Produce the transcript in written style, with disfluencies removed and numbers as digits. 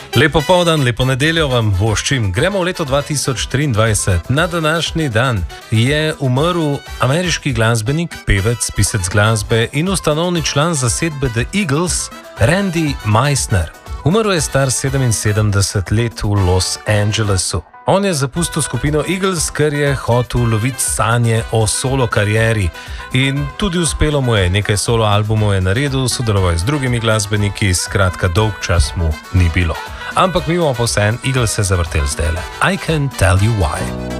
Lepo povdan, lepo nedeljo vam voščim. Gremo v leto 2023. Na današnji dan je umrl ameriški glasbenik, pevec, pisec glasbe in ustanovni član zasedbe The Eagles, Randy Meisner. Umrl je star 77 let v Los Angelesu. On je zapustil skupino Eagles, ker je hotel loviti sanje o solo karieri in tudi uspelo mu je, nekaj solo albumov je naredil, sodeloval z drugimi glasbeniki, skratka dolg čas mu ni bilo. Ampak mi bomo pa vseeno Eagles se zavrtel zdajle. I Can Tell You Why.